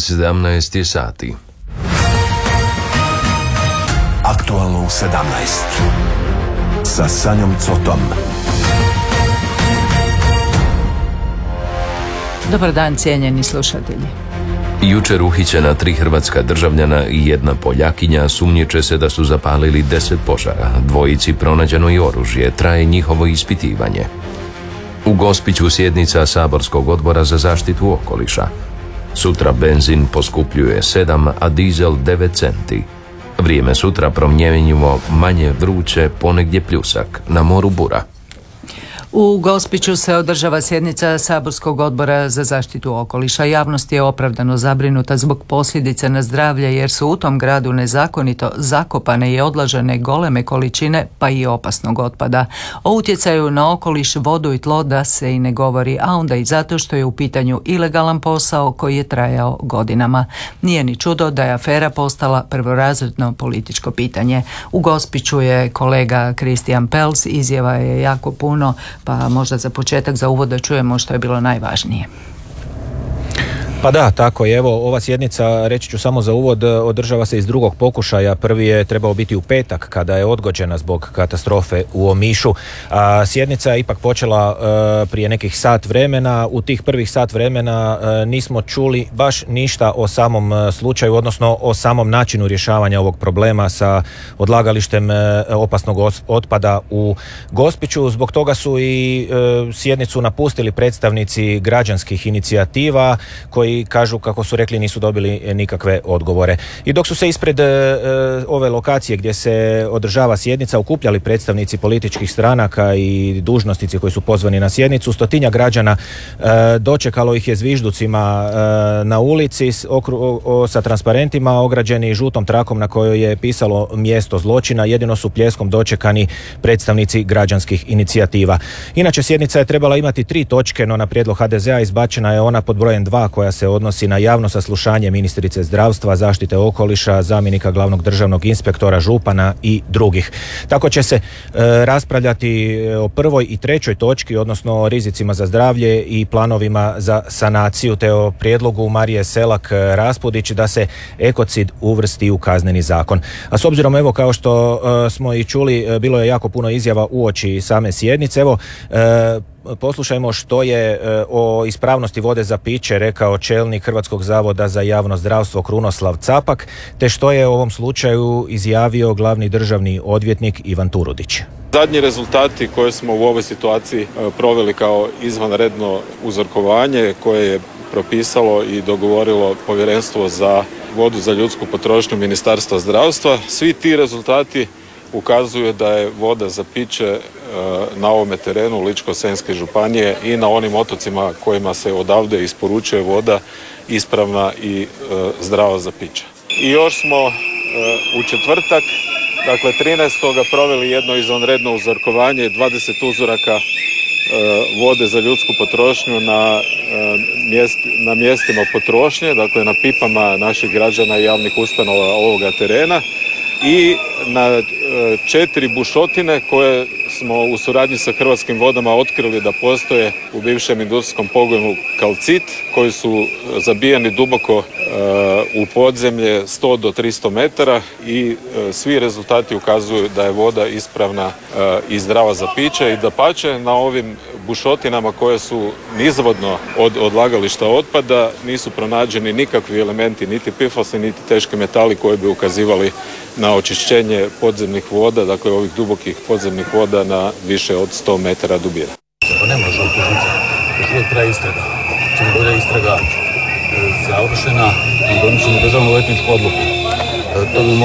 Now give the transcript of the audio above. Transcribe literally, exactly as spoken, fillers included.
sedamnaest je sati. Aktualno u sedamnaest sa Sanjom Cotom. Dobar dan, cijenjeni slušatelji. Jučer uhićena tri hrvatska državljana i jedna Poljakinja sumnjiče se da su zapalili deset požara. Dvojici pronađeno i oružje, traje njihovo ispitivanje. U Gospiću sjednica Saborskog odbora za zaštitu okoliša. Sutra benzin poskupljuje sedam, a dizel devet centi. Vrijeme sutra promjenjivo, manje vruće, ponegdje pljusak, na moru bura. U Gospiću se održava sjednica Saborskog odbora za zaštitu okoliša. Javnost je opravdano zabrinuta zbog posljedica na zdravlje jer su u tom gradu nezakonito zakopane i odlažene goleme količine pa i opasnog otpada. O utjecaju na okoliš, vodu i tlo da se i ne govori, a onda i zato što je u pitanju ilegalan posao koji je trajao godinama. Nije ni čudo da je afera postala prvorazredno političko pitanje. U Gospiću je kolega Kristijan Pels, izjava je jako puno, pa možda za početak, za uvod da čujemo što je bilo najvažnije. Pa da, tako je. Evo, ova sjednica, reći ću samo za uvod, održava se iz drugog pokušaja. Prvi je trebao biti u petak kada je odgođena zbog katastrofe u Omišu. A sjednica je ipak počela uh, prije nekih sat vremena. U tih prvih sat vremena uh, nismo čuli baš ništa o samom uh, slučaju, odnosno o samom načinu rješavanja ovog problema sa odlagalištem uh, opasnog os- otpada u Gospiću. Zbog toga su i uh, sjednicu napustili predstavnici građanskih inicijativa koji i kažu, kako su rekli, nisu dobili nikakve odgovore. I dok su se ispred e, ove lokacije gdje se održava sjednica okupljali predstavnici političkih stranaka i dužnosnici koji su pozvani na sjednicu, stotinja građana e, dočekalo ih je zvižducima e, na ulici s, okru, o, sa transparentima ograđeni žutom trakom na kojoj je pisalo mjesto zločina. Jedino su pljeskom dočekani predstavnici građanskih inicijativa. Inače, sjednica je trebala imati tri točke, no na prijedlog ha de zea izbačena je ona pod brojem dva koja se odnosi na javno saslušanje ministrice zdravstva, zaštite okoliša, zamjenika glavnog državnog inspektora, župana i drugih. Tako će se e, raspravljati o prvoj i trećoj točki, odnosno o rizicima za zdravlje i planovima za sanaciju, te o prijedlogu Marije Selak Raspudić da se ekocid uvrsti u kazneni zakon. A s obzirom, evo, kao što e, smo i čuli, e, bilo je jako puno izjava uoči same sjednice. Evo, e, poslušajmo što je e, o ispravnosti vode za piće rekao čelnik Hrvatskog zavoda za javno zdravstvo Krunoslav Capak, te što je u ovom slučaju izjavio glavni državni odvjetnik Ivan Turudić. Zadnji rezultati koje smo u ovoj situaciji proveli kao izvanredno uzorkovanje koje je propisalo i dogovorilo Povjerenstvo za vodu za ljudsku potrošnju Ministarstva zdravstva, svi ti rezultati ukazuje da je voda za piće na ovome terenu Ličko-senjske županije i na onim otocima kojima se odavde isporučuje voda ispravna i zdrava za piće. I još smo u četvrtak, dakle trinaestoga proveli jedno izvanredno uzorkovanje, dvadeset uzoraka vode za ljudsku potrošnju na, mjest, na mjestima potrošnje, dakle na pipama naših građana i javnih ustanova ovoga terena, i na četiri bušotine koje smo u suradnji sa Hrvatskim vodama otkrili da postoje u bivšem industrijskom pogonu kalcit, koji su zabijeni duboko u podzemlje sto do tristo metara i svi rezultati ukazuju da je voda ispravna i zdrava za piće i dapače na ovim bušotinama koje su nizvodno od odlagališta otpada nisu pronađeni nikakvi elementi, niti pifasi, niti teški metali koji bi ukazivali na očišćenje podzemnih voda, dakle ovih dubokih podzemnih voda na više od sto metara dubine. Ne može optužnica, još uvijek traje istraga. Čim bude istraga završena, donošemo državnu odvjetničku odluku. To bi